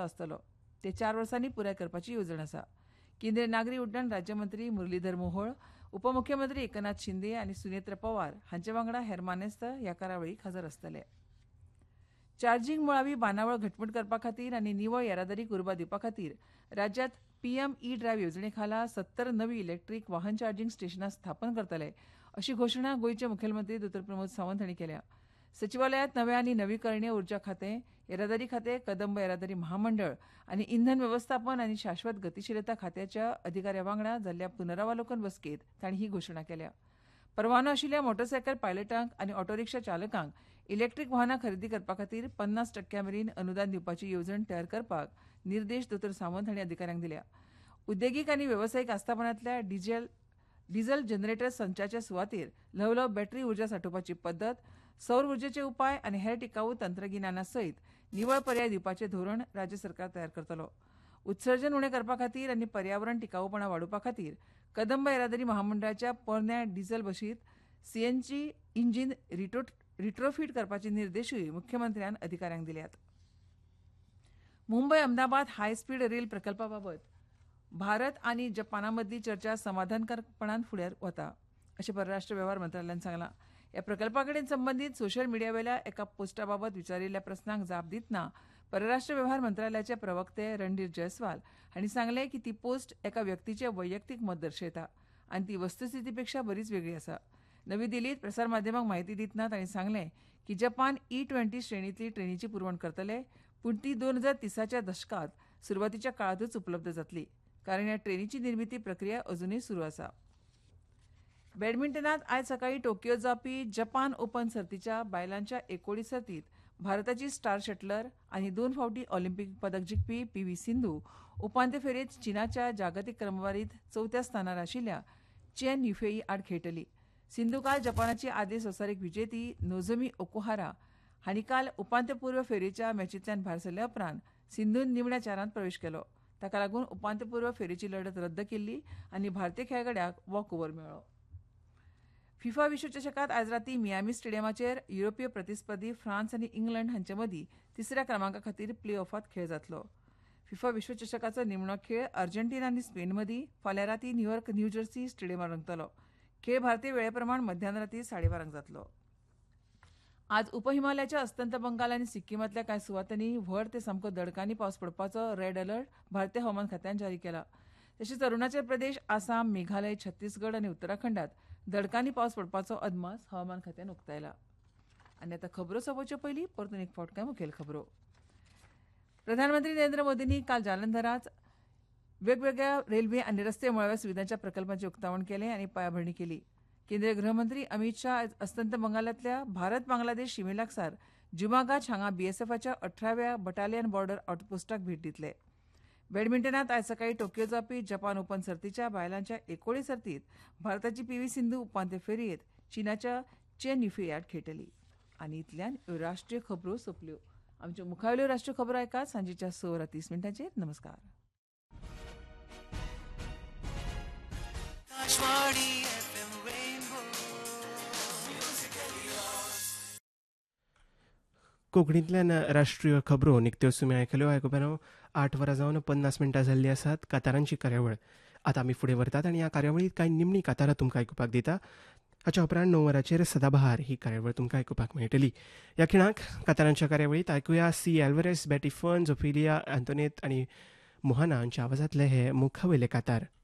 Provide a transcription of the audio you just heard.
आसतलो. ते 4 वर्सांनी पुराय करपाची येवजण आसा. केंद्रीय नागरी उड्डाण राज्यमंत्री मुरलीधर मोहोळ, उपमुख्यमंत्री एकनाथ शिंदे आनी सुनेत्र पवार हांचे वांगडा हेर मानेस्त ह्या कार्यावळीक हजर आसतले. चार्जिंग मुळावी बांदावळ घटमूट करपा खातीर आनी निवळ येरादारीक उर्बा दिवपा खातीर राज्यांत पीएम ई ड्रायव्ह येवजणे खाला 70 नवी इलेक्ट्रीक वाहन चार्जिंग स्टेशनां स्थापन करतले, अशी घोशणा गोंयचे मुखेलमंत्री दोतोर प्रमोद सावंत हांणी केल्या. सचिवालयांत नवे आनी नवीकरणीय उर्जा खातें, येरादारी खातें, कदंब येरादारी महामंडळ आनी इंधन वेवस्थापन आनी शाश्वत गतीशीलता खात्याच्या अधिकाऱ्यां वांगडा जाल्ल्या पुनरावलोकन बसकेंत तांणी ही घोशणा केल्या. परवानो आशिल्ल्या मोटरसायकल पायलटांक आनी ऑटो रिक्षा चालकांक इलेक्ट्रीक वाहनां खरेदी करपा खातीर 50% मेरेन अनुदान दिवपाची येवजण तयार करपाक निर्देश दोतोर सावंत हांणी अधिकाऱ्यांक दिल्या. उद्देगीक आनी वेवसायीक आस्थापनांतल्या डिझल जनरेटर संचाच्या सुवातेर ल्हवल्हव बॅटरी उर्जा सांठोवपाची पद्दत, सौर उर्जेचे उपाय आनी हेर टिकाऊ तंत्रगिन्याना सयत निवळ पर्याय दिवपाचें धोरण राज्य सरकार तयार करतलो. उत्सर्जन उणें करपा खातीर आनी पर्यावरण टिकाऊपणा वाडोवपा खातीर कदंब येरादारी महामंडळाच्या पोरन्या डिझल बशींत सीएनजी इंजीन रिट्रोफिट करपाचे निर्देशूय मुख्यमंत्र्यान अधिकाऱ्यांक दिल्यात. Mumbai Ahmedabad high speed rail प्रकल्पा बाबत भारत आनी जपाना मदली चर्चा समाधानकारपणान फुडें वता, अशें परराष्ट्र वेव्हार मंत्रालयान सांगलां. ह्या प्रकल्पा कडेन संबंदीत सोशल मिडियावेल्या एका पोस्टा बाबत विचारिल्ल्या प्रस्नाक जाप दितना परराष्ट्र वेव्हार मंत्रालयाचे प्रवक्ते रणधीर जयस्वाल हांणी सांगलें की ती पोस्ट एका व्यक्तीचें वैयक्तीक मत दर्शयता आनी ती वस्तुस्थिती पेक्षा बरीच वेगळी आसा. नवी दिल्लीत प्रसारमाध्यमांक म्हायती दितना तांणी सांगलें की जपान E20 श्रेणींतली ट्रेनीची पुरवण करतले, पूण ती 2030च्या दशकांत सुरवातीच्या काळांतूच उपलब्ध जातली, कारण ह्या ट्रेनीची निर्मिती प्रक्रिया अजूनय सुरू आसा. बॅडमिंटनांत आयज सकाळीं टोकियो जावपी जपान ओपन सर्तीच्या बायलांच्या एकोडी सर्तीत भारताची स्टार शटलर आनी 2 फावटी ऑलिंपीक पदक जिखपी PV सिंधू उपांत्य फेरयेत चीनाच्या जागतीक क्रमवारीत 4थ्या स्थानार आशिल्ल्या चेन युफेई आड खेळटली. सिंधू काल जपानाची आदली संवसारीक विजेती नोझोमी ओकुहारा हांणी काल उपांत्यपूर्व फेरयेच्या मॅचींतल्यान भायर सरले उपरांत सिंधून निमण्या चारांत प्रवेश केलो. ताका लागून उपांत्यपूर्व फेरयेची लढत रद्द केल्ली आनी भारतीय खेळगड्याक वॉक ओव्हर मेळ्ळो. फिफा विश्वचषकांत आयज रातीं मियामी स्टेडियमाचेर युरोपीय प्रतिस्पर्धी फ्रांस आनी इंग्लंड हांचे मदीं 3ऱ्या क्रमांका खातीर प्ले ऑफांत खेळ जातलो. फिफा विश्वचषकाचो निमणो खेळ अर्जेंटिना आनी स्पेन मदीं फाल्यां रातीं न्यूयॉर्क न्यू जर्सी स्टेडियमार रंगतलो. खेळ भारतीय वेळेप्रमाण मध्यान रातीं 12:30 जातलो. आज उपहिमालयाच्या अस्तंत बंगाल आनी सिक्कीमांतल्या कांय सुवातांनी व्हड ते सामको दडकांनी पावस पडपाचो रेड अलर्ट भारतीय हवामान खात्यान जारी केला. तशेंच अरुणाचल प्रदेश, आसाम, मेघालय, छत्तीसगड आनी उत्तराखंडात दडकांनी पावस पडपाचो अदमास हवामान खात्यान उक्तायला. आनी आतां खबरो सोंपोवचे पयलीं परतून एक फावट कांय मुखेल खबरो. प्रधानमंत्री नरेंद्र मोदींनी काल जालंधरांत वेगवेगळ्या रेल्वे आनी रस्ते मुळाव्या सुविधांच्या प्रकल्पांची उक्तावण केलें आनी पायाभरणी केली. केंद्रीय गृहमंत्री अमित शाह आयज अस्तंत बंगालांतल्या भारत बांगलादेश शिमे लागसार जुमागाच हांगा BSFच्या 18व्या बटालियन बॉर्डर आउटपोस्टाक भेट दितले. बॅडमिंटनांत आयज सकाळीं टोकियो जावपी जपान ओपन सर्तीच्या बायलांच्या एकोडी सर्तीत भारताची PV सिंधू उपांत्य फेरयेत चीनाच्या चेन युफेई आड खेळटली. आनी इतल्यान ह्यो राष्ट्रीय खबरो सोंपल्यो. आमच्यो मुखावेल्यो राष्ट्रीय खबरो आयकात सांजेच्या 6:30 नमस्कार. कोंकणींतल्यान राष्ट्रीय खबरो निकत्यो तुमी आयकल्यो. आयकुपानो 8:50 जाल्ली आसात. कातारांची कार्यावळ आतां आमी फुडें व्हरतात आनी ह्या कार्यावळींत कांय निमणी कातारां तुमकां आयकुपाक दिता. हाच्या उपरांत 9 सदाबहार ही कार्यावळ तुमकां आयकुपाक मेळटली. ह्या खिणाक कातारांच्या कार्यावळींत आयकुया C. एल्वरेस, बॅटी फर्न्स, ओफिलिया, अँतोनेत आनी मोहाना हांच्या आवाजांतले हे मुखावेले कातार.